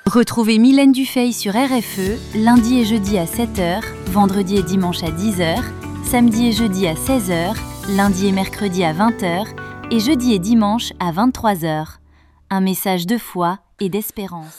Retrouvez Mylène Dufay sur RFE, lundi et jeudi à 7h, vendredi et dimanche à 10h, samedi et jeudi à 16h, lundi et mercredi à 20h et jeudi et dimanche à 23h. Un message de foi et d'espérance.